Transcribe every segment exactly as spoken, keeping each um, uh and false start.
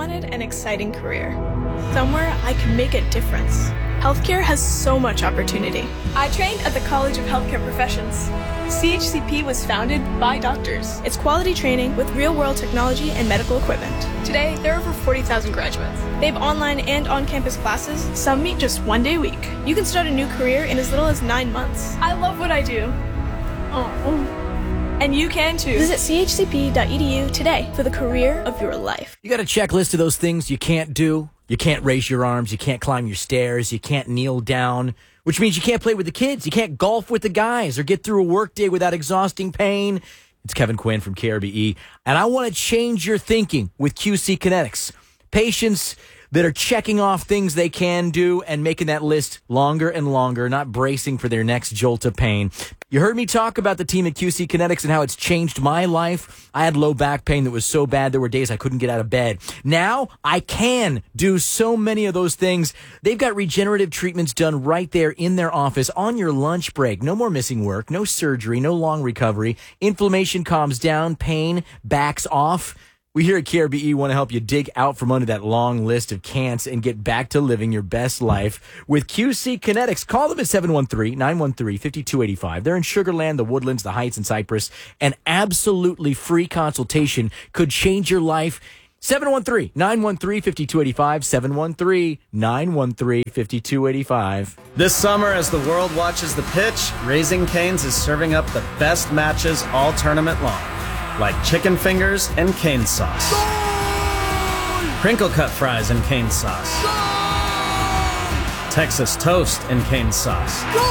wanted an exciting career, somewhere I could make a difference. Healthcare has so much opportunity. I trained at the College of Healthcare Professions. C H C P was founded by doctors. It's quality training with real-world technology and medical equipment. Today, there are over forty thousand graduates. They have online and on-campus classes. Some meet just one day a week. You can start a new career in as little as nine months. I love what I do. Oh. And you can too. Visit c h c p dot e d u today for the career of your life. You got a checklist of those things you can't do. You can't raise your arms. You can't climb your stairs. You can't kneel down, which means you can't play with the kids. You can't golf with the guys or get through a workday without exhausting pain. It's Kevin Quinn from K R B E, and I want to change your thinking with Q C Kinetics. Patients that are checking off things they can do and making that list longer and longer, not bracing for their next jolt of pain. You heard me talk about the team at Q C Kinetics and how it's changed my life. I had low back pain that was so bad there were days I couldn't get out of bed. Now I can do so many of those things. They've got regenerative treatments done right there in their office on your lunch break. No more missing work, no surgery, no long recovery. Inflammation calms down, pain backs off. We here at K R B E want to help you dig out from under that long list of can'ts and get back to living your best life with Q C Kinetics. Call them at seven one three, nine one three, five two eight five. They're in Sugar Land, the Woodlands, the Heights, and Cypress. An absolutely free consultation could change your life. seven one three, nine one three, five two eight five, seven one three, nine one three, five two eight five. This summer, as the world watches the pitch, Raising Cane's is serving up the best matches all tournament long. Like chicken fingers and cane sauce. Goal! Crinkle cut fries and cane sauce. Goal! Texas toast and cane sauce. Goal!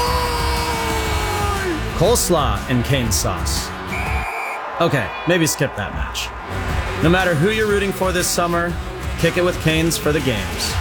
Coleslaw and cane sauce. Okay, maybe skip that match. No matter who you're rooting for this summer, kick it with Cane's for the games.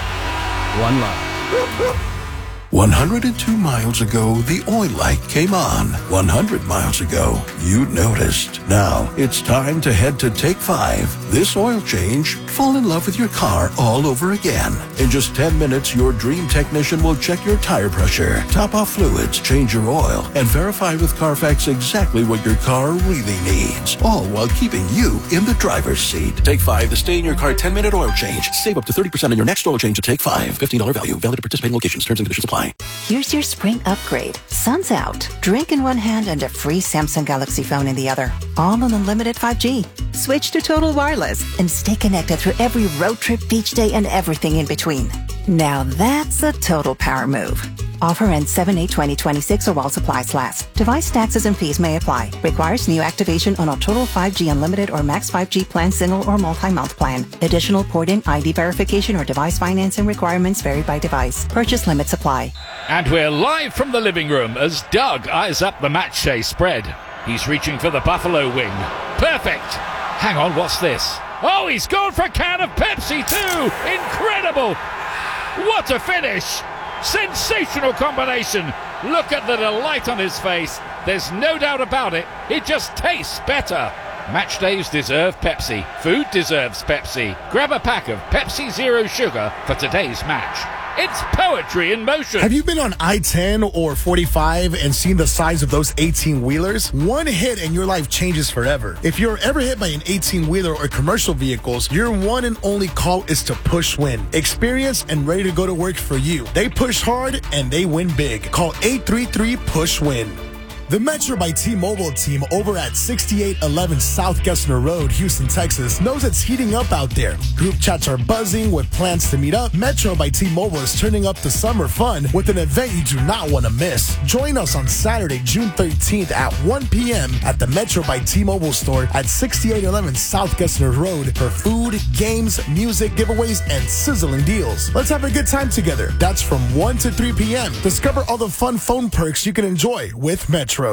One love. one hundred two miles ago, the oil light came on. one hundred miles ago, you noticed. Now, it's time to head to Take Five. This oil change, fall in love with your car all over again. In just ten minutes, your dream technician will check your tire pressure, top off fluids, change your oil, and verify with Carfax exactly what your car really needs. All while keeping you in the driver's seat. Take Five, the stay-in-your-car ten-minute oil change. Save up to thirty percent on your next oil change at Take Five. fifteen dollars value. Valid at participating locations. Terms and conditions apply. Here's your spring upgrade. Sun's out. Drink in one hand and a free Samsung Galaxy phone in the other. All on unlimited five G. Switch to Total Wireless and stay connected through every road trip, beach day, and everything in between. Now that's a total power move. Offer ends seven eight twenty twenty-six or while supplies last. Device taxes and fees may apply. Requires new activation on a Total five G Unlimited or Max five G plan, single or multi-month plan. Additional port-in I D verification or device financing requirements vary by device. Purchase limits apply. And we're live from the living room as Doug eyes up the match day spread. He's reaching for the buffalo wing. Perfect! Hang on, what's this? Oh, he's gone for a can of Pepsi too! Incredible! What a finish! Sensational combination. Look at the delight on his face. There's no doubt about it. It just tastes better. Match days deserve Pepsi. Food deserves Pepsi. Grab a pack of Pepsi Zero Sugar for today's match. It's poetry in motion. Have you been on I ten or forty-five and seen the size of those eighteen-wheelers? One hit and your life changes forever. If you're ever hit by an eighteen-wheeler or commercial vehicles, your one and only call is to Push Win. Experienced and ready to go to work for you. They push hard and they win big. Call eight three three, push win. The Metro by T-Mobile team over at sixty-eight eleven South Gessner Road, Houston, Texas, knows it's heating up out there. Group chats are buzzing with plans to meet up. Metro by T-Mobile is turning up the summer fun with an event you do not want to miss. Join us on Saturday, June thirteenth at one p.m. at the Metro by T-Mobile store at sixty-eight eleven South Gessner Road for food, games, music, giveaways, and sizzling deals. Let's have a good time together. That's from one to three p.m. Discover all the fun phone perks you can enjoy with Metro.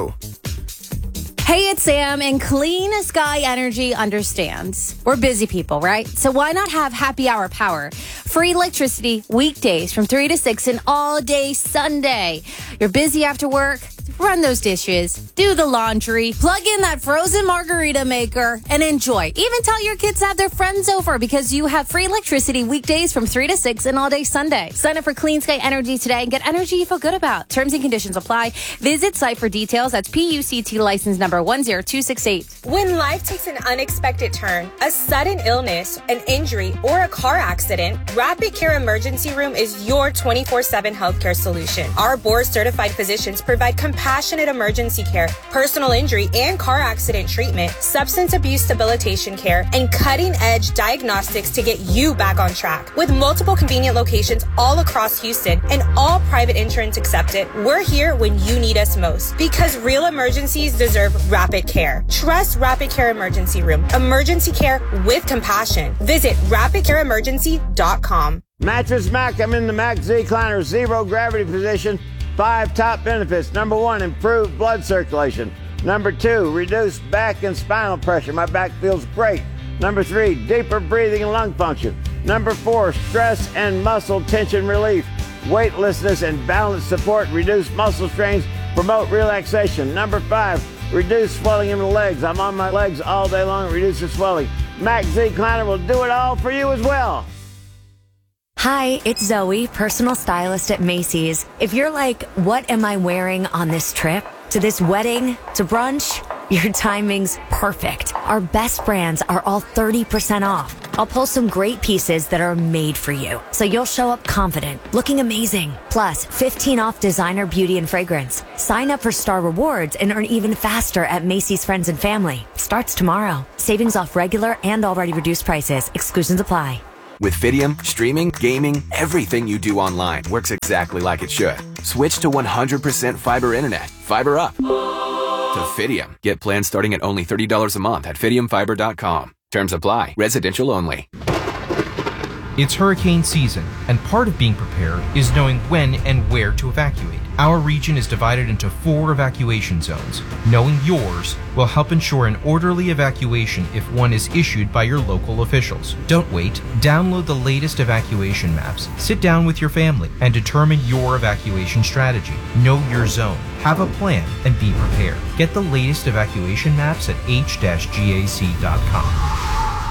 Hey, it's Sam, and Clean Sky Energy understands. We're busy people, right? So why not have happy hour power? Free electricity weekdays from three to six and all day Sunday. You're busy after work. run those dishes, do the laundry, plug in that frozen margarita maker, and enjoy. Even tell your kids to have their friends over because you have free electricity weekdays from three to six and all day Sunday. Sign up for Clean Sky Energy today and get energy you feel good about. Terms and conditions apply. Visit site for details. That's P U C T license number one zero two six eight. When life takes an unexpected turn, a sudden illness, an injury, or a car accident, Rapid Care Emergency Room is your twenty-four seven healthcare solution. Our board-certified physicians provide compassionate emergency care, personal injury and car accident treatment, substance abuse debilitation care, and cutting-edge diagnostics to get you back on track. With multiple convenient locations all across Houston and all private insurance accepted, we're here when you need us most because real emergencies deserve rapid care. Trust Rapid Care Emergency Room. Emergency care with compassion. Visit rapid care emergency dot com. Mattress Mac, I'm in the Mac Z-Cliner zero gravity position. Five top benefits. Number one, improved blood circulation. Number two, reduced back and spinal pressure. My back feels great. Number three, deeper breathing and lung function. Number four, stress and muscle tension relief. Weightlessness and balance support, reduce muscle strains, promote relaxation. Number five, reduce swelling in the legs. I'm on my legs all day long, reduce the swelling. Mac Z-Cliner will do it all for you as well. Hi, it's Zoe, personal stylist at Macy's. If you're like, what am I wearing on this trip? To this wedding? To brunch? Your timing's perfect. Our best brands are all thirty percent off. I'll pull some great pieces that are made for you, so you'll show up confident, looking amazing. Plus, fifteen off designer beauty and fragrance. Sign up for Star Rewards and earn even faster at Macy's Friends and Family. Starts tomorrow. Savings off regular and already reduced prices. Exclusions apply. With Fidium, streaming, gaming, everything you do online works exactly like it should. Switch to one hundred percent fiber internet. Fiber up. To Fidium. Get plans starting at only thirty dollars a month at fidium fiber dot com. Terms apply. Residential only. It's hurricane season, and part of being prepared is knowing when and where to evacuate. Our region is divided into four evacuation zones. Knowing yours will help ensure an orderly evacuation if one is issued by your local officials. Don't wait. Download the latest evacuation maps. Sit down with your family and determine your evacuation strategy. Know your zone. Have a plan and be prepared. Get the latest evacuation maps at h dash g a c dot com.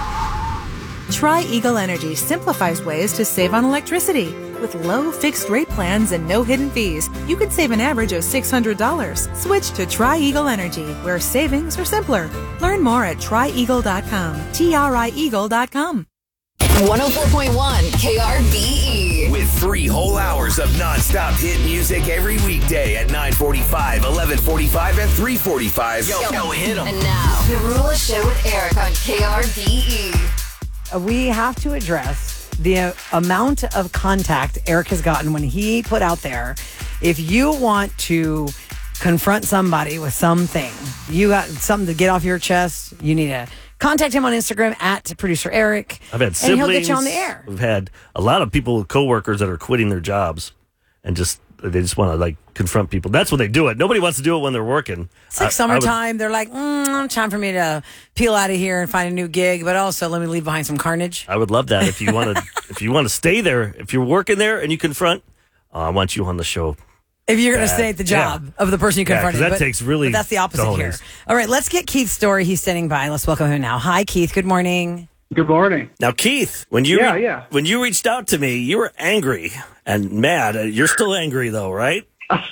Tri-Eagle Energy simplifies ways to save on electricity. With low fixed rate plans and no hidden fees, you can save an average of six hundred dollars. Switch to Tri-Eagle Energy, where savings are simpler. Learn more at tri eagle dot com. T R I Eagle dot com. one oh four point one K R V E. With three whole hours of nonstop hit music every weekday at nine forty-five, eleven forty-five, and three forty-five. Yo, yo, hit 'em. And now, The Rula Show with Eric on K R V E. We have to address the uh, amount of contact Eric has gotten when he put out there. If you want to confront somebody with something, you got something to get off your chest, you need to contact him on Instagram at producer Eric. I've had siblings. And he'll get you on the air. We've had a lot of people, coworkers that are quitting their jobs and just they just want to like confront people. That's when they do it. Nobody wants to do it when they're working. It's like I, summertime. I would, they're like, mm, time for me to peel out of here and find a new gig, but also let me leave behind some carnage. I would love that if you want to. If you want to stay there, if you're working there and you confront, uh, I want you on the show. If you're going to stay at the job yeah. of the person you confronted. Yeah, that but, takes really. But that's the opposite dollars. here. All right, let's get Keith's story. He's standing by. Let's welcome him now. Hi, Keith. Good morning. Good morning. Now, Keith, when you yeah, re- yeah. when you reached out to me, you were angry and mad. You're still angry though, right?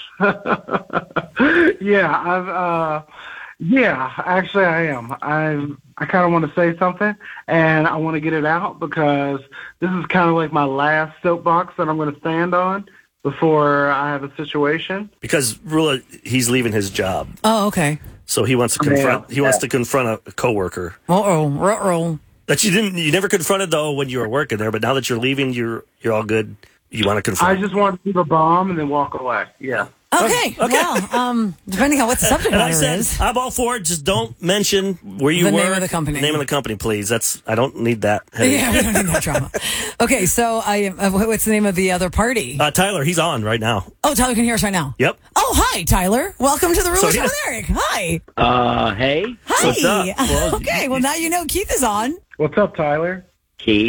yeah, I've uh, yeah, actually I am. I I kind of want to say something, and I want to get it out because this is kind of like my last soapbox that I'm going to stand on before I have a situation. Because Rula, he's leaving his job. Oh, okay. So he wants to confront. Yeah, he wants yeah. to confront a coworker. Uh oh, ruh-roh. That you didn't. You never confronted though when you were working there, but now that you're leaving, you're you're all good. You want to confront. I just want to leave a bomb and then walk away. Yeah. Okay. okay. Well, um, depending on what the subject and matter I said, is. I'm all for it. Just don't mention where you the work. The name of the company. The name of the company, please. That's. I don't need that. Yeah, we don't need that drama. Okay, so I. Uh, what's the name of the other party? Uh, Tyler. He's on right now. Oh, Tyler can hear us right now. Yep. Oh, hi, Tyler. Welcome to the Rula So Show has- with Eric. Hi. Uh, hey. Hi. What's up? Well, okay. Well, now you know Keith is on. What's up, Tyler? Keith.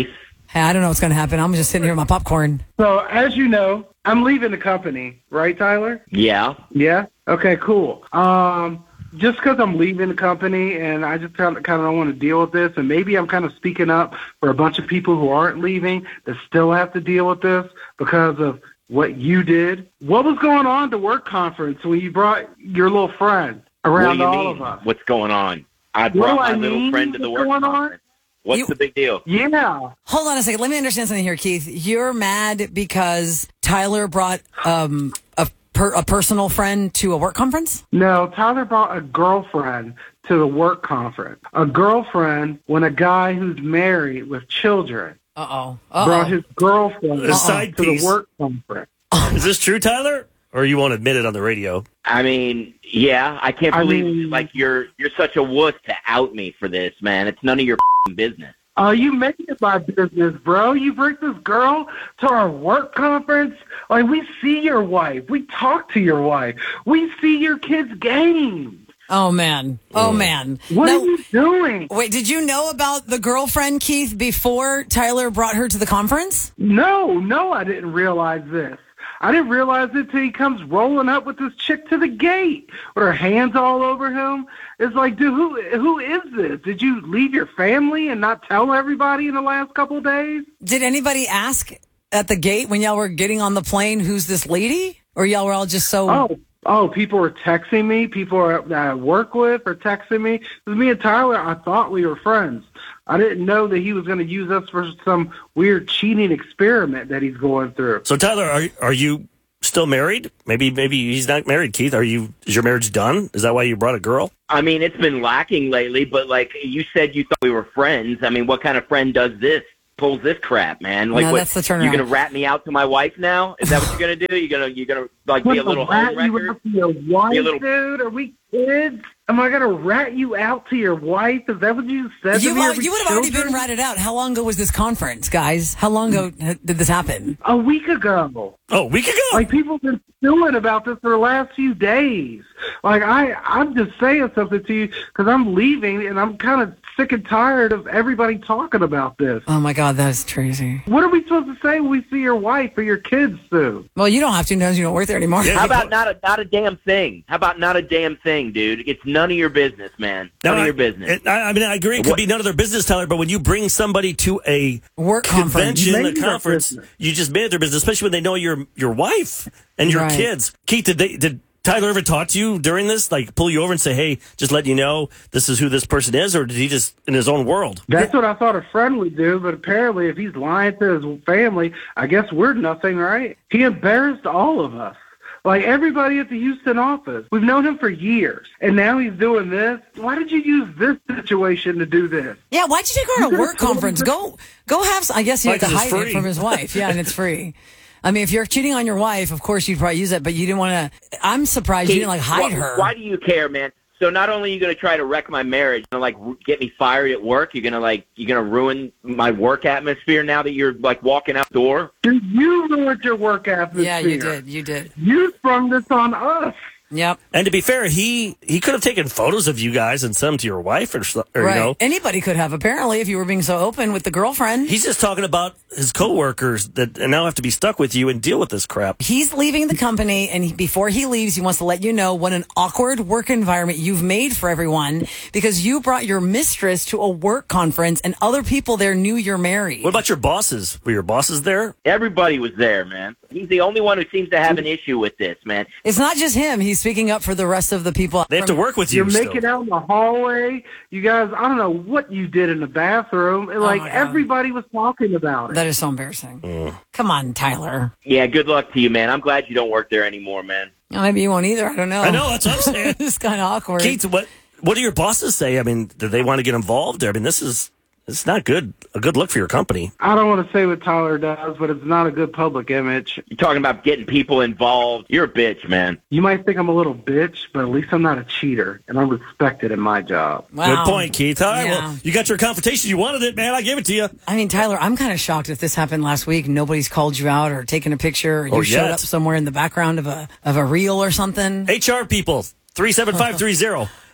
Hey, I don't know what's going to happen. I'm just sitting here with my popcorn. So, as you know, I'm leaving the company, right, Tyler? Yeah. Yeah? Okay, cool. Um, just because I'm leaving the company and I just kind of, kind of don't want to deal with this, and maybe I'm kind of speaking up for a bunch of people who aren't leaving that still have to deal with this because of what you did. What was going on at the work conference when you brought your little friend around what do you all mean? of us? What's going on? I What brought do my I little mean? friend to the What's work going on? conference. What's You- the big deal? Yeah. Hold on a second. Let me understand something here, Keith. You're mad because Tyler brought um, a, per, a personal friend to a work conference? No, Tyler brought a girlfriend to the work conference. A girlfriend when a guy who's married with children Uh-oh. brought his girlfriend A side to piece. the work conference. Is this true, Tyler? Or you won't admit it on the radio? I mean, yeah, I can't I believe mean- like you're you're such a wuss to out me for this, man. It's none of your business. Oh, you make it my business, bro. You bring this girl to our work conference. Like, we see your wife. We talk to your wife. We see your kids' games. Oh, man. Oh, man. What Now- are you doing? Wait, did you know about the girlfriend, Keith, before Tyler brought her to the conference? No, no, I didn't realize this. I didn't realize it till he comes rolling up with this chick to the gate with her hands all over him. It's like, dude, who who is this? Did you leave your family and not tell everybody in the last couple of days? Did anybody ask at the gate when y'all were getting on the plane, who's this lady? Or y'all were all just so... Oh, oh, people were texting me. People that I work with are texting me. Because me and Tyler, I thought we were friends. I didn't know that he was going to use us for some weird cheating experiment that he's going through. So, Tyler, are are you still married? Maybe maybe he's not married, Keith. Are you? Is your marriage done? Is that why you brought a girl? I mean, it's been lacking lately, but like you said, you thought we were friends. I mean, what kind of friend does this? Pulls this crap, man. Like, No, what, that's the turnaround. you're gonna rat me out to my wife now? Is that what you're gonna do? You're gonna you're gonna like be a What, little rat home you wrecker? out to your wife, Be a little- dude? Are we kids? Am I going to rat you out to your wife? Is that what you said You, to me? al- Are we you would have already children? been ratted out. How long ago was this conference, guys? How long ago h- did this happen? A week ago. Oh, a week ago? Like, people have been stewing about this for the last few days. Like, I, I'm just saying something to you because I'm leaving, and I'm kind of sick and tired of everybody talking about this. Oh, my God, that is crazy. What are we supposed to say when we see your wife or your kids, Sue? Well, you don't have to because you don't work there anymore. How about not a not a damn thing? How about not a damn thing, dude? It's none of your business, man. No, None I- of your business. it- I, I mean, I agree. It could What- be none of their business, Tyler. But when you bring somebody to a work conference, convention, You a made their conference, business. you just made it their business, especially when they know your your wife and your Right. kids. Keith, did they did Tyler ever talk to you during this? Like, pull you over and say, "Hey, just letting you know this is who this person is," or did he just in his own world? That's what I thought a friend would do, but apparently if he's lying to his family, I guess we're nothing, right? He embarrassed all of us. Like everybody at the Houston office. We've known him for years, and now he's doing this. Why did you use this situation to do this? Yeah, why'd you take her to a work conference? Go, go have. Some, I guess you Like, have to 'cause it's hide it free. from his wife. Yeah, and it's free. I mean, if you're cheating on your wife, of course you'd probably use it, but you didn't want to. I'm surprised you didn't like hide why, her. Why do you care, man? So not only are you going to try to wreck my marriage, and like r- get me fired at work, you're going to like you're going to ruin my work atmosphere now that you're like walking out the door. Dude, you ruined your work atmosphere. Yeah, you did. You did. You sprung this on us. Yep. And to be fair, he he could have taken photos of you guys and sent them to your wife, or, so- or Right. you know. Anybody could have, apparently, if you were being so open with the girlfriend. He's just talking about his coworkers that now have to be stuck with you and deal with this crap. He's leaving the company, and he, before he leaves, he wants to let you know what an awkward work environment you've made for everyone because you brought your mistress to a work conference, and other people there knew you're married. What about your bosses? Were your bosses there? Everybody was there, man. He's the only one who seems to have an issue with this, man. It's not just him. He's speaking up for the rest of the people. They have to work with you. You're still. making out in the hallway. You guys, I don't know what you did in the bathroom. And, like, my God. everybody was talking about it. That is so embarrassing. Come on, Tyler. Yeah, good luck to you, man. I'm glad you don't work there anymore, man. Oh, maybe you won't either. I don't know. I know, that's what I'm saying. It's kind of awkward. Keith, what what do your bosses say? I mean, do they want to get involved? I mean, this is it's not good. A good look for your company. I don't want to say what Tyler does, but it's not a good public image. You're talking about getting people involved. You're a bitch, man. You might think I'm a little bitch, but at least I'm not a cheater, and I'm respected in my job. Wow. Good point, Keith. All right, Yeah. well, you got your confrontation. You wanted it, man. I gave it to you. I mean, Tyler, I'm kind of shocked if this happened last week. Nobody's called you out or taken a picture, or you Or showed yet. up somewhere in the background of a of a reel or something. H R people, three seven five three zero.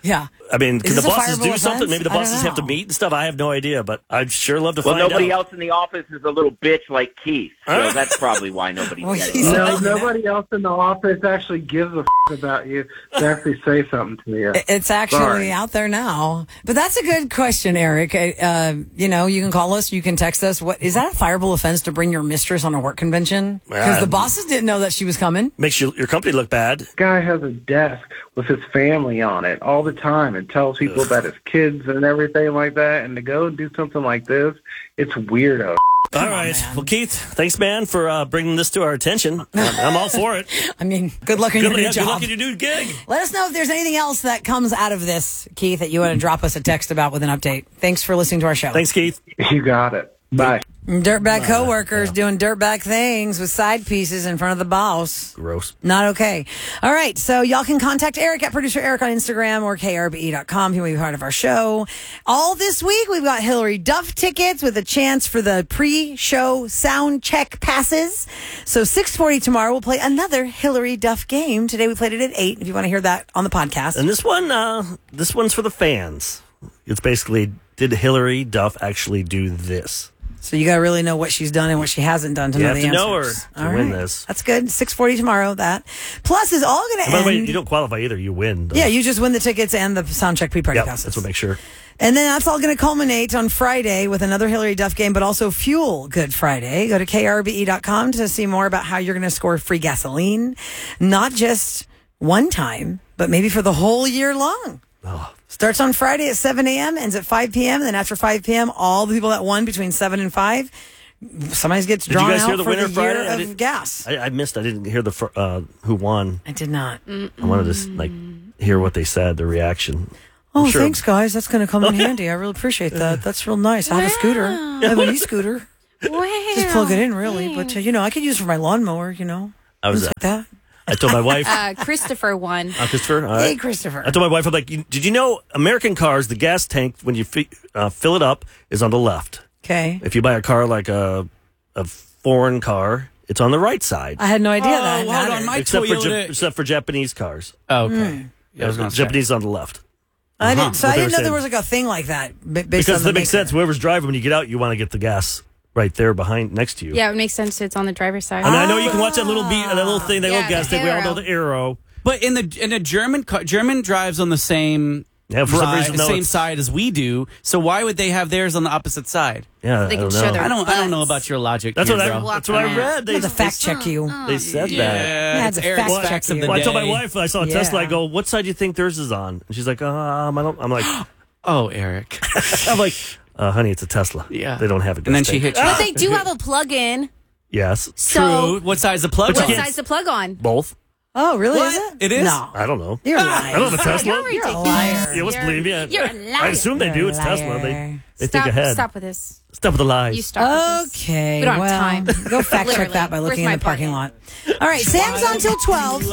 Yeah. I mean, can Is the this a bosses fireable do something? offense? Maybe the I don't bosses have to know. meet and stuff. I have no idea, but I'd sure love to Well, find nobody out. else in the office is a little bitch like Keith, so Huh? that's probably why nobody's Well, getting he's it. No, nobody else in the office actually gives a f- about you to actually say something to you. It's actually Sorry. out there now. But that's a good question, Eric. Uh, you know, you can call us, you can text us. What is that a fireable offense to bring your mistress on a work convention? Because the Uh, bosses didn't know that she was coming. Makes you, your company look bad. This guy has a desk with his family on it all the time and tells people about his kids and everything like that. And to go and do something like this, it's weirdo. All right. Well, Keith, thanks, man, for uh, bringing this to our attention. I'm, I'm all for it. I mean, good luck in Good your new luck- good job. luck in your new gig. Let us know if there's anything else that comes out of this, Keith, that you want to drop us a text about with an update. Thanks for listening to our show. Thanks, Keith. You got it. Bye. Dirtbag coworkers doing dirtbag things with side pieces in front of the boss. Gross. Not okay. All right. So y'all can contact Eric at producer Eric on Instagram or K R B E dot com if you want to be part of our show. All this week, we've got Hillary Duff tickets with a chance for the pre-show sound check passes. So six forty tomorrow, we'll play another Hillary Duff game. Today we played it at eight if you want to hear that on the podcast. And this one, uh, this one's for the fans. It's basically, did Hillary Duff actually do this? So you got to really know what she's done and what she hasn't done to You know have the to know her answers. to All win right. this. That's good. six forty tomorrow, that. Plus is all going to And by end. the way, you don't qualify either. You win. though. Yeah, you just win the tickets and the soundcheck pre-party Yep, passes. that's what make sure. And then that's all going to culminate on Friday with another Hillary Duff game, but also Fuel Good Friday. Go to K R B E dot com to see more about how you're going to score free gasoline, not just one time, but maybe for the whole year long. Oh. Starts on Friday at seven a.m., ends at five p.m., and then after five p.m., all the people that won between seven and five, somebody gets Did you drawn guys out hear the for winner the Friday? year I of didn't- gas. I, I missed. I didn't hear the fir- uh, who won. I did not. I wanted to s- like hear what they said, the reaction. Oh, I'm sure- thanks, guys. That's going to come in handy. I really appreciate that. That's real nice. I have a scooter. I have an e-scooter. Wow. Just plug it in, really. But, uh, you know, I could use it for my lawnmower, you know. I was Things like that. I told my wife. Uh, Christopher won. Uh, Christopher, all right. Hey, Christopher. I told my wife, I'm like, you- did you know American cars, the gas tank, when you fi- uh, fill it up, is on the left. Okay. If you buy a car like a a foreign car, it's on the right side. I had no idea Oh, that. hold mattered. on, my except for Toyota- Ja- except for Japanese cars. Oh, okay. Mm. Yeah, I was Yeah, gonna say. Japanese on the left. I didn't, so What I they didn't were know there saying. was like a thing like that. b- Based Because on the that makes maker. sense. Whoever's driving, when you get out, you want to get the gas right there behind next to you. Yeah, it makes sense. It's on the driver's side. I mean, I know you can watch that little beat, that little thing, that Yeah, little gas the thing. We all know arrow. the arrow. But in the in a German car, German drives on the same Yeah, for some dri- reason, no, same it's- side as we do. So why would they have theirs on the opposite side? Yeah, They I can don't show know. their I don't. I don't know butts. about your logic. That's here, what I. bro. That's what I read. They, I had to fact check you. they said that. Yeah, Yeah, it's the Eric's fact facts check of the you. Well, I day. told my wife I saw a Yeah. Tesla. I go, "What side do you think theirs is on?" And she's like, "Um, I don't." I'm like, Oh, Eric. "I'm like, uh, honey, it's a Tesla. Yeah. they don't have a." And then gas she tank." hit you. But they do have a plug-in. Yes, So True. What size the plug? But you what on? can't- side's the plug on? both. Oh, really? What? Is it? It is? No. I don't know. You're I lying. don't have a Tesla. You're You're a ridiculous. liar. You must You're- believe me. I- You're a liar. I assume they do. You're It's a Tesla. They liar. they Stop, think ahead. stop with this. Stop with the lies. You stop with this. Okay. We don't have well, time. Go fact check Literally. that by Where's looking in my the parking button? lot. All right, Sam's on till twelve.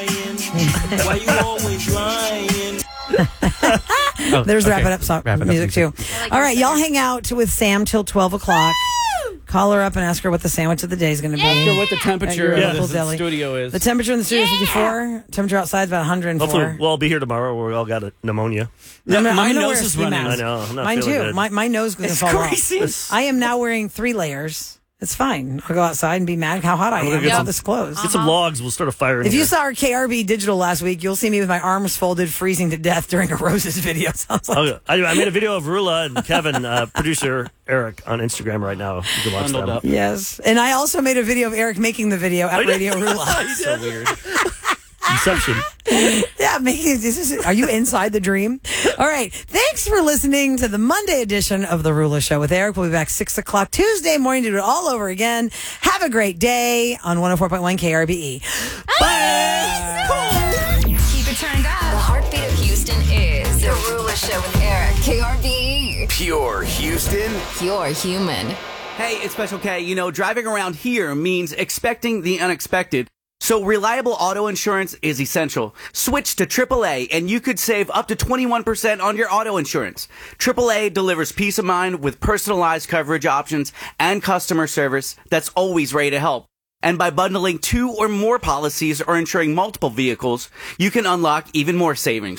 Why you always lying? Oh, There's okay. wrap it up song Wrap it up music too. music. All right, y'all hang out with Sam till twelve o'clock. Call her up and ask her what the sandwich of the day is going to be. Ask her what the temperature At your of local the deli. studio is. The temperature in the studio is fifty-four. Temperature outside is about one hundred Hopefully, four. we'll all be here tomorrow. Where we all got a pneumonia. No, I'm gonna- my I'm gonna nose wear a is ski running. mask. I know. I'm not Mine feeling too. good. My, my nose is going to It's fall crazy. off. I am now wearing three layers. It's fine. I'll go outside and be mad how hot I I'm gonna am. get All some- this clothes. Get some logs. We'll start a fire. In If you here. saw our K R B digital last week, you'll see me with my arms folded, freezing to death during a Roses video. Sounds like Oh, I, I made a video of Rula and Kevin, uh, producer Eric, on Instagram right now. You can watch Bundled them. up. yes. And I also made a video of Eric making the video at Radio Rula. So weird. Inception. yeah, making this is. Are you inside the dream? All right. Thanks for listening to the Monday edition of the Rula Show with Eric. We'll be back six o'clock Tuesday morning to do it all over again. Have a great day on one hundred four point one K R B E. Bye. Keep it turned up. The heartbeat of Houston is The Rula Show with Eric. K R B E. Pure Houston. Pure human. Hey, it's Special K. You know, driving around here means expecting the unexpected. So reliable auto insurance is essential. Switch to triple A and you could save up to twenty-one percent on your auto insurance. triple A delivers peace of mind with personalized coverage options and customer service that's always ready to help. And by bundling two or more policies or insuring multiple vehicles, you can unlock even more savings.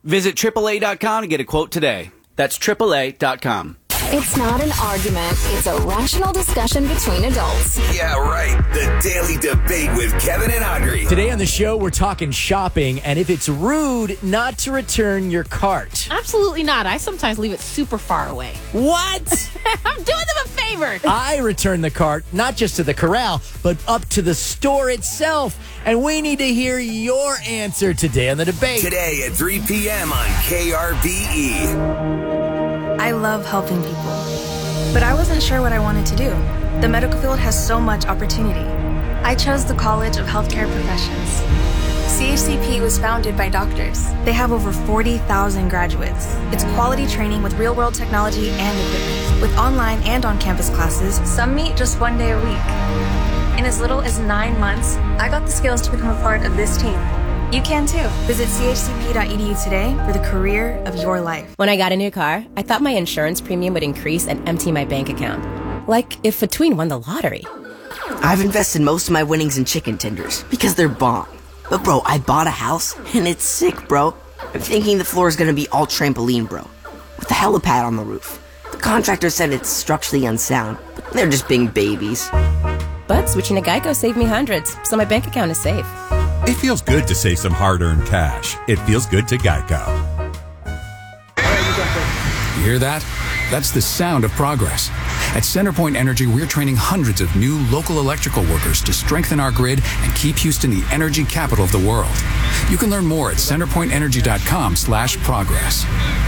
Visit triple A dot com to get a quote today. That's triple A dot com. It's not an argument. It's a rational discussion between adults. Yeah, right. The Daily Debate with Kevin and Audrey. Today on the show, we're talking shopping and if it's rude not to return your cart. Absolutely not. I sometimes leave it super far away. What? I'm doing them a favor. I return the cart, not just to the corral, but up to the store itself. And we need to hear your answer today on the debate. Today at three p.m. on K R B E. I love helping people, but I wasn't sure what I wanted to do. The medical field has so much opportunity. I chose the College of Healthcare Professions. C H C P was founded by doctors. They have over forty thousand graduates. It's quality training with real-world technology and equipment. With online and on-campus classes, some meet just one day a week. In as little as nine months, I got the skills to become a part of this team. You can too. Visit c h c p dot e d u today for the career of your life. When I got a new car, I thought my insurance premium would increase and empty my bank account. Like if Between won the lottery. I've invested most of my winnings in chicken tenders because they're bomb. But bro, I bought a house and it's sick, bro. I'm thinking the floor is gonna be all trampoline, bro, with a helipad on the roof. The contractor said it's structurally unsound, but they're just being babies. But switching to Geico saved me hundreds, so my bank account is safe. It feels good to save some hard-earned cash. It feels good to Geico. You hear that? That's the sound of progress. At CenterPoint Energy, we're training hundreds of new local electrical workers to strengthen our grid and keep Houston the energy capital of the world. You can learn more at centerpointenergy.com slash progress.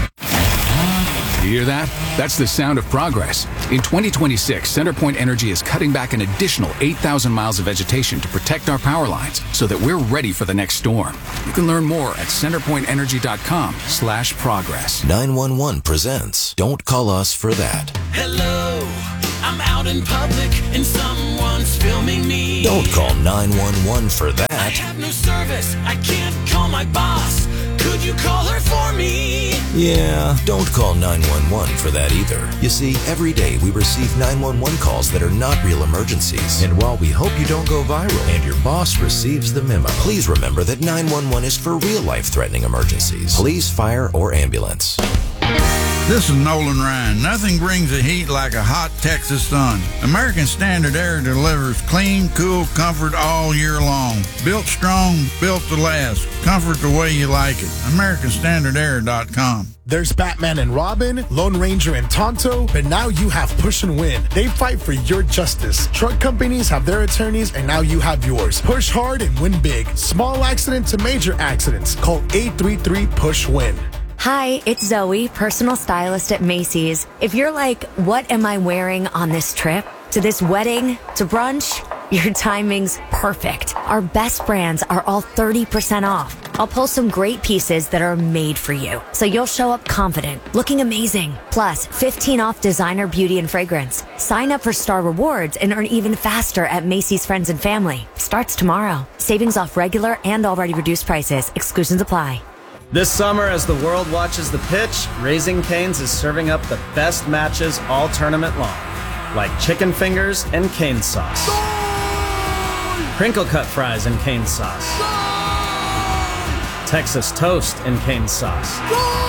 You hear that? That's the sound of progress. In twenty twenty-six, CenterPoint Energy is cutting back an additional eight thousand miles of vegetation to protect our power lines so that we're ready for the next storm. You can learn more at centerpointenergy.com slash progress. nine one one presents Don't Call Us for That. Hello, I'm out in public and someone's filming me. Don't call nine one one for that. I have no service, I can't call my boss. Could you call her for me? Yeah, don't call nine one one for that either. You see, every day we receive nine one one calls that are not real emergencies. And while we hope you don't go viral and your boss receives the memo, please remember that nine one one is for real life-threatening emergencies. Police, fire, or ambulance. This is Nolan Ryan. Nothing brings the heat like a hot Texas sun. American Standard Air delivers clean, cool comfort all year long. Built strong, built to last. Comfort the way you like it. American Standard Air dot com. There's Batman and Robin, Lone Ranger and Tonto, but now you have Push and Win. They fight for your justice. Truck companies have their attorneys, and now you have yours. Push hard and win big. Small accident to major accidents. Call eight three three push win. Hi, it's Zoe, personal stylist at Macy's. If you're like, what am I wearing on this trip? To this wedding? To brunch? Your timing's perfect. Our best brands are all thirty percent off. I'll pull some great pieces that are made for you, so you'll show up confident, looking amazing. Plus, fifteen off designer beauty and fragrance. Sign up for Star Rewards and earn even faster at Macy's Friends and Family. Starts tomorrow. Savings off regular and already reduced prices. Exclusions apply. This summer, as the world watches the pitch, Raising Cane's is serving up the best matches all tournament long, like chicken fingers and cane sauce, crinkle cut fries and cane sauce, Texas toast and cane sauce,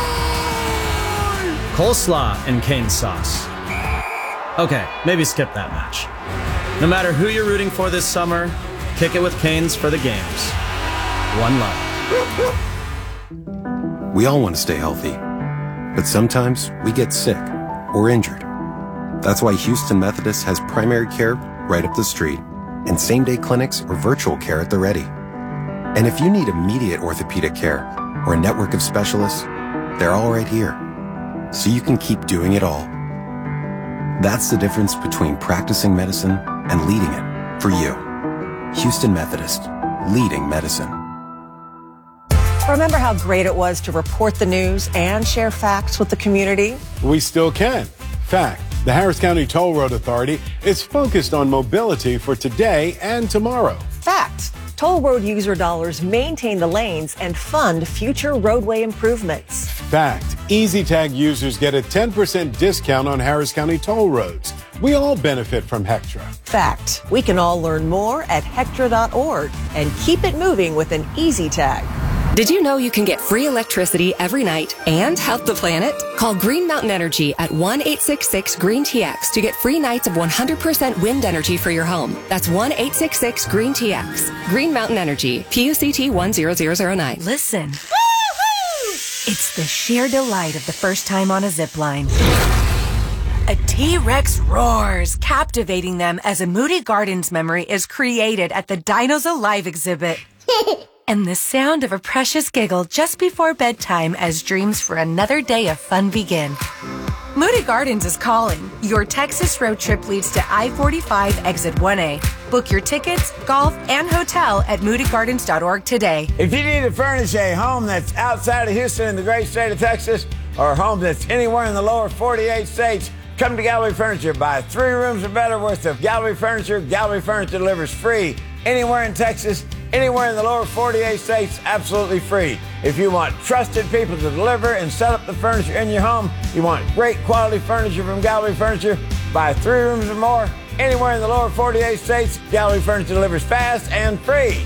coleslaw and cane sauce. Okay, maybe skip that match. No matter who you're rooting for this summer, kick it with Cane's for the games. One love. We all want to stay healthy, but sometimes we get sick or injured. That's why Houston Methodist has primary care right up the street and same-day clinics or virtual care at the ready. And if you need immediate orthopedic care or a network of specialists, they're all right here, so you can keep doing it all. That's the difference between practicing medicine and leading it for you. Houston Methodist, leading medicine. Remember how great it was to report the news and share facts with the community? We still can. Fact, the Harris County Toll Road Authority is focused on mobility for today and tomorrow. Fact, toll road user dollars maintain the lanes and fund future roadway improvements. Fact, EasyTag users get a ten percent discount on Harris County toll roads. We all benefit from Hectra. Fact, we can all learn more at hectra dot org and keep it moving with an EasyTag. Did you know you can get free electricity every night and help the planet? Call Green Mountain Energy at one eight six six green T X to get free nights of one hundred percent wind energy for your home. That's one eight six six green T X. Green Mountain Energy, P U C T one zero zero zero nine. Listen. It's the sheer delight of the first time on a zip line. A T-Rex roars, captivating them as a Moody Gardens memory is created at the Dinos Alive exhibit. And the sound of a precious giggle just before bedtime as dreams for another day of fun begin. Moody Gardens is calling. Your Texas road trip leads to I forty-five Exit one A. Book your tickets, golf, and hotel at moody gardens dot org today. If you need to furnish a home that's outside of Houston in the great state of Texas, or a home that's anywhere in the lower forty-eight states, come to Gallery Furniture. Buy three rooms or better worth of Gallery Furniture. Gallery Furniture delivers free anywhere in Texas, anywhere in the lower forty-eight states, absolutely free. If you want trusted people to deliver and set up the furniture in your home, you want great quality furniture from Gallery Furniture, buy three rooms or more, anywhere in the lower forty-eight states, Gallery Furniture delivers fast and free.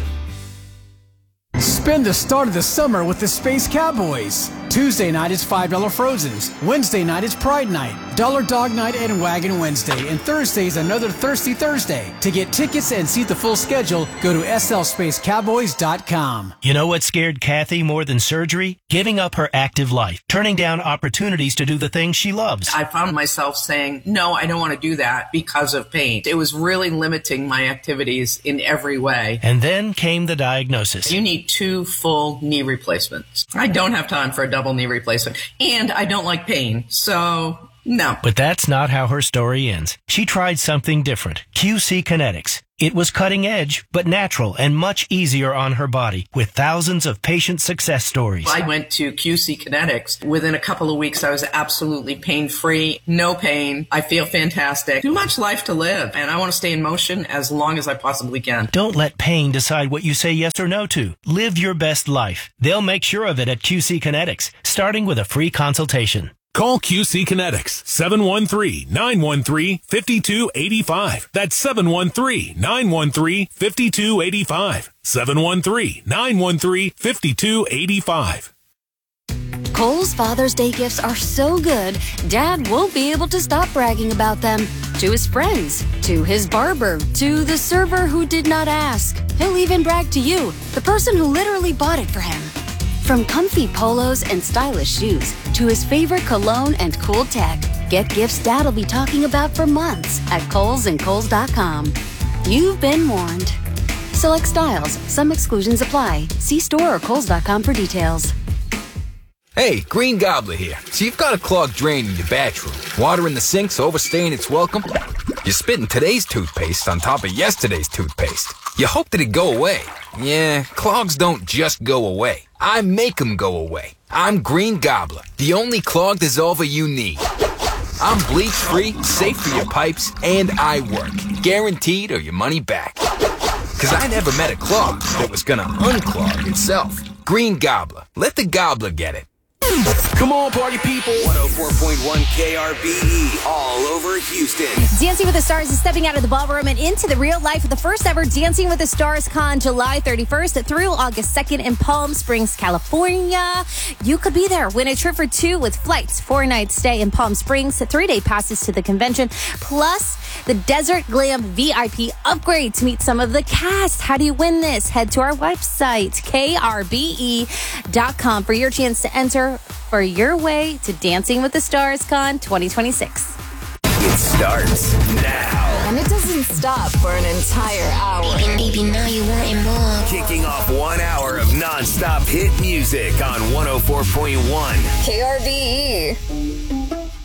Spend the start of the summer with the Space Cowboys. Tuesday night is five dollar Frozens. Wednesday night is Pride Night, Dollar Dog Night and Wagon Wednesday. And Thursday is another Thirsty Thursday. To get tickets and see the full schedule, go to S L space cowboys dot com. You know what scared Kathy more than surgery? Giving up her active life, turning down opportunities to do the things she loves. I found myself saying, no, I don't want to do that because of pain. It was really limiting my activities in every way. And then came the diagnosis. You need two full knee replacements. I don't have time for a double knee replacement, and I don't like pain, so no. But that's not how her story ends. She tried something different. Q C Kinetics. It was cutting edge, but natural and much easier on her body, with thousands of patient success stories. I went to Q C Kinetics. Within a couple of weeks, I was absolutely pain-free, no pain. I feel fantastic. Too much life to live, and I want to stay in motion as long as I possibly can. Don't let pain decide what you say yes or no to. Live your best life. They'll make sure of it at Q C Kinetics, starting with a free consultation. Call Q C Kinetics, seven one three, nine one three, five two eight five. That's seven one three, nine one three, five two eight five. seven one three, nine one three, five two eight five. Kohl's Father's Day gifts are so good, Dad won't be able to stop bragging about them. To his friends, to his barber, to the server who did not ask. He'll even brag to you, the person who literally bought it for him. From comfy polos and stylish shoes to his favorite cologne and cool tech, get gifts Dad'll be talking about for months at Kohl's and Kohl's dot com. You've been warned. Select styles. Some exclusions apply. See store or Kohl's dot com for details. Hey, Green Gobbler here. So you've got a clogged drain in your bathroom. Water in the sink's overstaying its welcome. You're spitting today's toothpaste on top of yesterday's toothpaste. You hope that it go away. Yeah, clogs don't just go away. I make them go away. I'm Green Gobbler, the only clog dissolver you need. I'm bleach-free, safe for your pipes, and I work. Guaranteed or your money back. Because I never met a clog that was gonna unclog itself. Green Gobbler. Let the gobbler get it. Come on, party people. one oh four point one K R B E, all over Houston. Dancing with the Stars is stepping out of the ballroom and into the real life of the first ever Dancing with the Stars Con, July thirty-first through August second in Palm Springs, California. You could be there. Win a trip for two with flights, four-night stay in Palm Springs, three-day passes to the convention, plus the Desert Glam V I P upgrade to meet some of the cast. How do you win this? Head to our website, K R B E dot com, for your chance to enter for your way to Dancing with the Stars Con twenty twenty-six. It starts now. And it doesn't stop for an entire hour. Baby, now you want more. Kicking off one hour of non-stop hit music on one oh four point one K R B E.